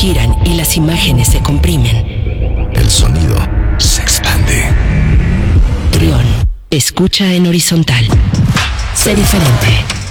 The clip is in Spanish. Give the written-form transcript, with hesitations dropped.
giran y las imágenes se comprimen. El sonido se expande. Trión, escucha en horizontal. Sé diferente.